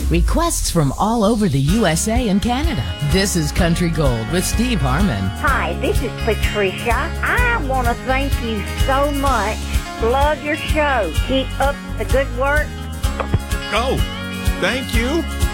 Requests from all over the USA and Canada. This is Country Gold with Steve Harmon. Hi, this is Patricia. I want to thank you so much. Love your show. Keep up the good work. Oh, thank you.